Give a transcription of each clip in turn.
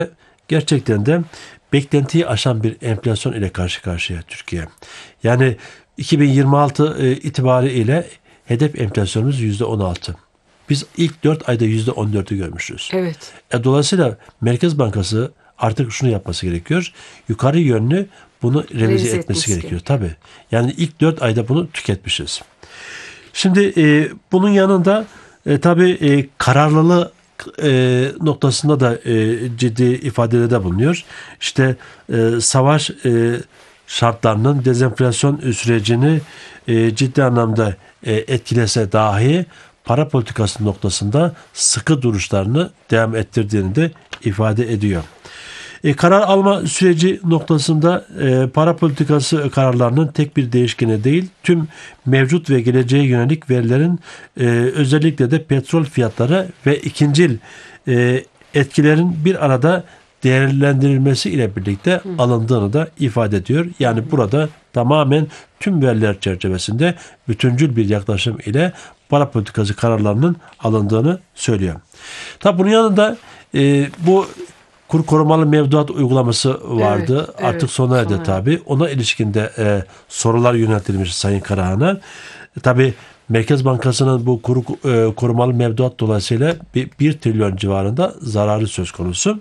Gerçekten de beklentiyi aşan bir enflasyon ile karşı karşıya Türkiye. Yani 2026 itibariyle hedef enflasyonumuz %16. Biz ilk 4 ayda %14'ü görmüşüz. Evet. Dolayısıyla Merkez Bankası artık şunu yapması gerekiyor. Yukarı yönlü bunu revize Revize etmesi etmesi gerekiyor. Tabii. Yani ilk 4 ayda bunu tüketmişiz. Şimdi bunun yanında tabii kararlılığı noktasında da ciddi ifadelerde bulunuyor. İşte savaş şartlarının dezenflasyon sürecini ciddi anlamda etkilese dahi para politikası noktasında sıkı duruşlarını devam ettirdiğini de ifade ediyor. Karar alma süreci noktasında para politikası kararlarının tek bir değişkeni değil, tüm mevcut ve geleceğe yönelik verilerin özellikle de petrol fiyatları ve ikincil etkilerin bir arada değerlendirilmesi ile birlikte alındığını da ifade ediyor. Yani burada tamamen tüm veriler çerçevesinde bütüncül bir yaklaşım ile para politikası kararlarının alındığını söylüyor. Tabi bunun yanında bu kur korumalı mevduat uygulaması vardı. Evet, Artık evet, sona erdi sona erdi. tabi. Ona ilişkin de sorular yöneltilmiş Sayın Karahan'a. Tabi Merkez Bankası'nın bu korumalı mevduat dolayısıyla 1 trilyon civarında zararı söz konusu.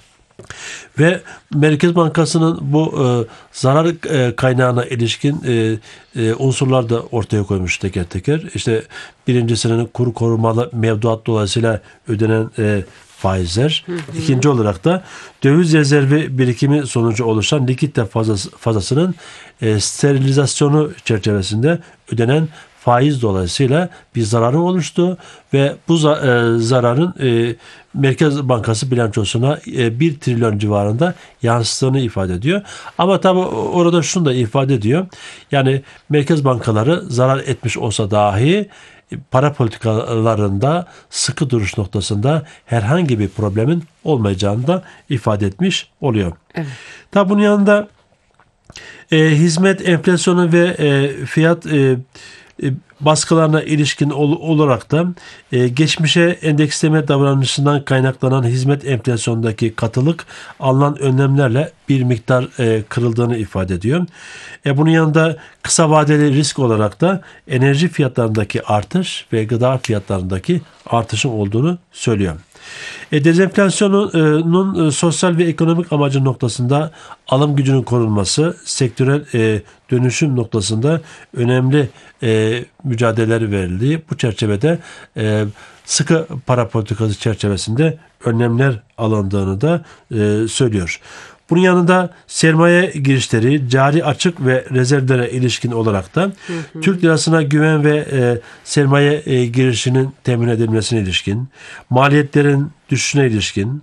Ve Merkez Bankası'nın bu zarar kaynağına ilişkin unsurlar da ortaya koymuş teker teker. İşte birincisinin kur korumalı mevduat dolayısıyla ödenen faizler. İkinci olarak da döviz rezervi birikimi sonucu oluşan likitte fazlasının sterilizasyonu çerçevesinde ödenen faiz dolayısıyla bir zararın oluştu ve bu zararın Merkez Bankası bilançosuna 1 trilyon civarında yansıttığını ifade ediyor. Ama tabi orada şunu da ifade ediyor. Yani merkez bankaları zarar etmiş olsa dahi para politikalarında sıkı duruş noktasında herhangi bir problemin olmayacağını da ifade etmiş oluyor. Evet. Tabi bunun yanında hizmet enflasyonu ve fiyat baskılarına ilişkin olarak da geçmişe endeksleme davranışından kaynaklanan hizmet enflasyonundaki katılık alınan önlemlerle bir miktar kırıldığını ifade ediyor. Bunun yanında kısa vadeli risk olarak da enerji fiyatlarındaki artış ve gıda fiyatlarındaki artışın olduğunu söylüyor. Dezenflasyonun sosyal ve ekonomik amacı noktasında alım gücünün korunması, sektörel dönüşüm noktasında önemli mücadeleler verildiği bu çerçevede sıkı para politikası çerçevesinde önlemler alındığını da söylüyor. Bunun yanında sermaye girişleri, cari açık ve rezervlere ilişkin olarak da Türk lirasına güven ve sermaye girişinin temin edilmesine ilişkin, maliyetlerin düşüşüne ilişkin,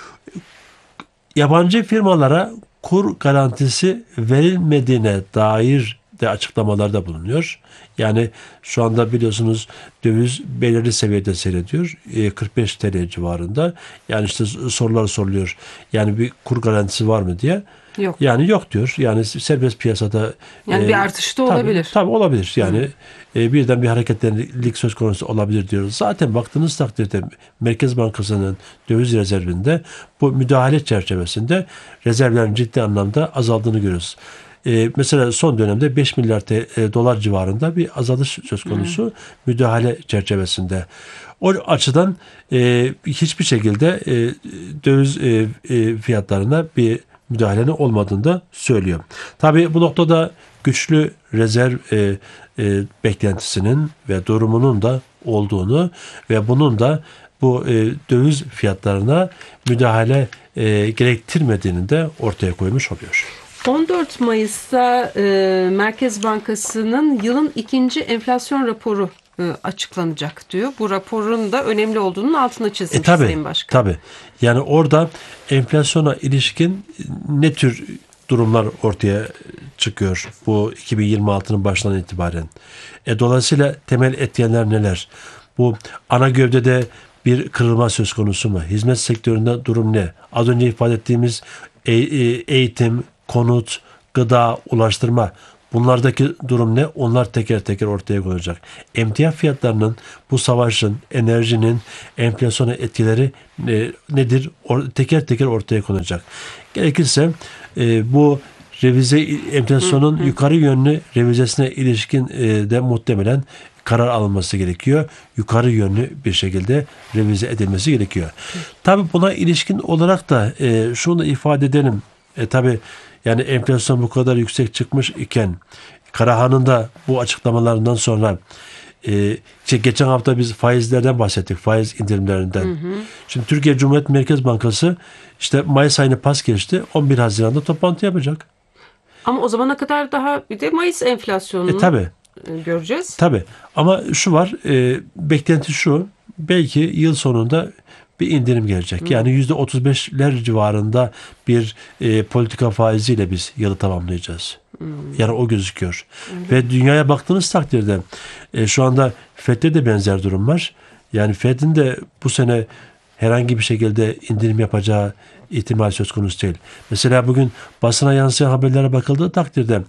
yabancı firmalara kur garantisi verilmediğine dair de açıklamalarda bulunuyor. Yani şu anda biliyorsunuz döviz belirli seviyede seyrediyor. 45 TL civarında. Yani işte sorular soruluyor. Yani bir kur garantisi var mı diye. Yok. Yani yok diyor. Yani serbest piyasada Yani bir artış da olabilir. Tabii olabilir. Yani birden bir hareketlilik söz konusu olabilir diyoruz. Zaten baktığınız takdirde Merkez Bankası'nın döviz rezervinde bu müdahale çerçevesinde rezervlerin ciddi anlamda azaldığını görüyoruz. Mesela son dönemde 5 milyar dolar civarında bir azalış söz konusu müdahale çerçevesinde. O açıdan hiçbir şekilde döviz fiyatlarına bir müdahalenin olmadığını da söylüyor. Tabii bu noktada güçlü rezerv beklentisinin ve durumunun da olduğunu ve bunun da bu döviz fiyatlarına müdahale gerektirmediğini de ortaya koymuş oluyor. 14 Mayıs'ta Merkez Bankası'nın yılın ikinci enflasyon raporu açıklanacak diyor. Bu raporun da önemli olduğunun altına çizmiş Sayın Başkan. Tabii. Yani orada enflasyona ilişkin ne tür durumlar ortaya çıkıyor bu 2026'nın başından itibaren. Dolayısıyla temel etkenler neler? Bu ana gövdede bir kırılma söz konusu mu? Hizmet sektöründe durum ne? Az önce ifade ettiğimiz eğitim, konut, gıda, ulaştırma Bunlardaki durum ne? Onlar teker teker ortaya konacak. Emtia fiyatlarının, bu savaşın, enerjinin, enflasyona etkileri nedir? Teker teker ortaya konacak. Gerekirse bu revize enflasyonun yukarı yönlü revizesine ilişkin de muhtemelen karar alınması gerekiyor. Yukarı yönlü bir şekilde revize edilmesi gerekiyor. Tabii buna ilişkin olarak da şunu da ifade edelim. Tabii yani enflasyon bu kadar yüksek çıkmış iken Karahan'ın da bu açıklamalarından sonra geçen hafta biz faizlerden bahsettik. Faiz indirimlerinden. Şimdi Türkiye Cumhuriyet Merkez Bankası işte Mayıs ayını pas geçti. 11 Haziran'da toplantı yapacak. Ama o zamana kadar daha bir de Mayıs enflasyonunu Tabii. göreceğiz. Tabii. Ama şu var. Beklenti şu. Belki yıl sonunda bir indirim gelecek. Yani %35'ler civarında bir politika faiziyle biz yılı tamamlayacağız. Yani o gözüküyor. Ve dünyaya baktığınız takdirde şu anda FED'de de benzer durum var. Yani FED'in de bu sene herhangi bir şekilde indirim yapacağı ihtimal söz konusu değil. Mesela bugün basına yansıyan haberlere bakıldığı takdirde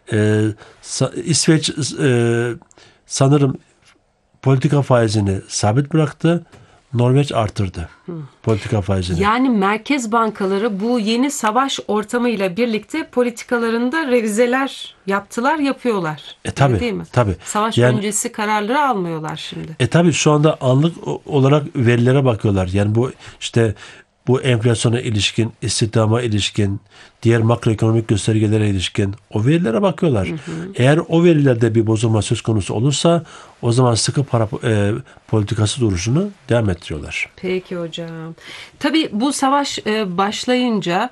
İsveç sanırım politika faizini sabit bıraktı. Norveç artırdı politika faizini. Yani merkez bankaları bu yeni savaş ortamıyla birlikte politikalarında revizeler yapıyorlar. Tabii, değil mi? Tabii. Savaş öncesi kararları almıyorlar şimdi. Tabii şu anda anlık olarak verilere bakıyorlar. Yani bu işte bu enflasyona ilişkin, istihdama ilişkin, diğer makroekonomik göstergelere ilişkin o verilere bakıyorlar. Eğer o verilerde bir bozulma söz konusu olursa o zaman sıkı para politikası duruşunu devam ettiriyorlar. Peki hocam. Tabii bu savaş başlayınca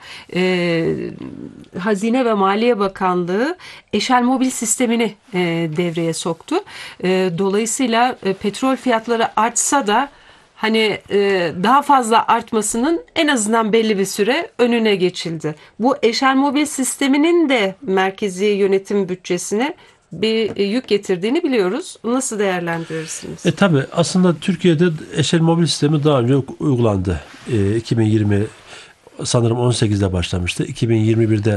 Hazine ve Maliye Bakanlığı eşel mobil sistemini devreye soktu. Dolayısıyla petrol fiyatları artsa da hani daha fazla artmasının en azından belli bir süre önüne geçildi. Bu eşel mobil sisteminin de merkezi yönetim bütçesine bir yük getirdiğini biliyoruz. Nasıl değerlendirirsiniz? Tabii aslında Türkiye'de eşel mobil sistemi daha önce uygulandı. 2020 sanırım 18'de başlamıştı. 2021'de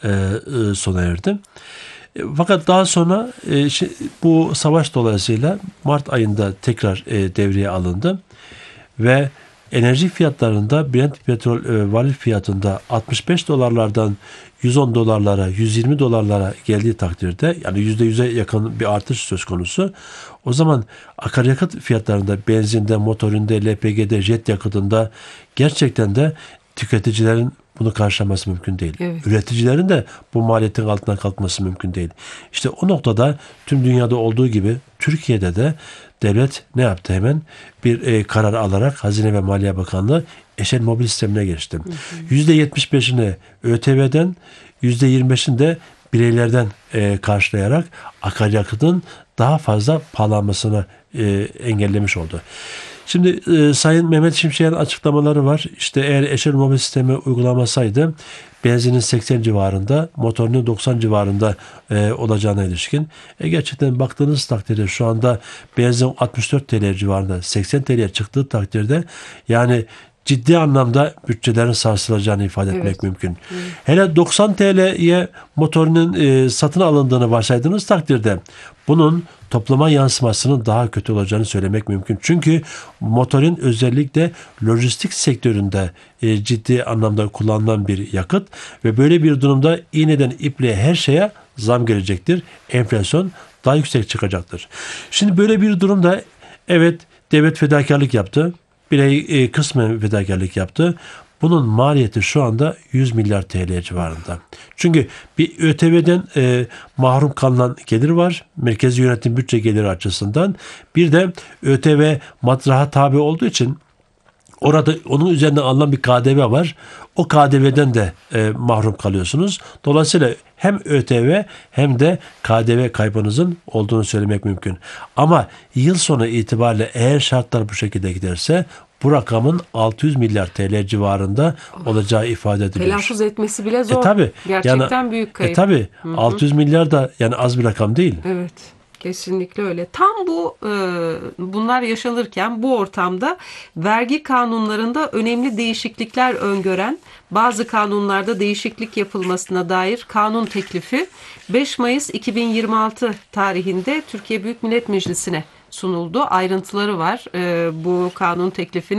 sona erdi. Fakat daha sonra bu savaş dolayısıyla Mart ayında tekrar devreye alındı. Ve enerji fiyatlarında Brent petrol varil fiyatında 65 dolarlardan 110 dolarlara, 120 dolarlara geldiği takdirde yani %100'e yakın bir artış söz konusu. O zaman akaryakıt fiyatlarında benzinde, motorinde, LPG'de, jet yakıtında gerçekten de tüketicilerin bunu karşılaması mümkün değil. Evet. Üreticilerin de bu maliyetin altından kalkması mümkün değil. İşte o noktada tüm dünyada olduğu gibi Türkiye'de de devlet ne yaptı hemen? Bir karar alarak Hazine ve Maliye Bakanlığı eşel mobil sistemine geçti. %75'ini ÖTV'den, %25'ini de bireylerden karşılayarak akaryakıtın daha fazla pahalanmasını engellemiş oldu. Şimdi Sayın Mehmet Şimşek'in açıklamaları var. İşte eğer eşel mobil sistemi uygulamasaydı benzinin 80 civarında, motorunun 90 civarında olacağına ilişkin. Gerçekten baktığınız takdirde şu anda benzin 64 TL civarında, 80 TL çıktığı takdirde yani ciddi anlamda bütçelerin sarsılacağını ifade etmek mümkün. Hele 90 TL'ye motorunun satın alındığını varsaydığınız takdirde bunun topluma yansımasının daha kötü olacağını söylemek mümkün. Çünkü motorun özellikle lojistik sektöründe ciddi anlamda kullanılan bir yakıt ve böyle bir durumda iğneden ipliğe her şeye zam gelecektir. Enflasyon daha yüksek çıkacaktır. Şimdi böyle bir durumda evet devlet fedakarlık yaptı. Birey kısmen fedakarlık yaptı. Bunun maliyeti şu anda 100 milyar TL civarında. Çünkü bir ÖTV'den mahrum kalınan gelir var. Merkezi yönetim bütçe geliri açısından. Bir de ÖTV matraha tabi olduğu için orada onun üzerinden alınan bir KDV var. O KDV'den de mahrum kalıyorsunuz. Dolayısıyla hem ÖTV hem de KDV kaybınızın olduğunu söylemek mümkün. Ama yıl sonu itibariyle eğer şartlar bu şekilde giderse bu rakamın 600 milyar TL civarında olacağı ifade ediliyor. Telaffuz etmesi bile zor. Tabii. Gerçekten büyük kayıp. Tabii. 600 milyar da yani az bir rakam değil. Evet. Kesinlikle öyle. Tam bunlar yaşanırken bu ortamda vergi kanunlarında önemli değişiklikler öngören, bazı kanunlarda değişiklik yapılmasına dair kanun teklifi 5 Mayıs 2026 tarihinde Türkiye Büyük Millet Meclisi'ne sunuldu. Ayrıntıları var bu kanun teklifinin.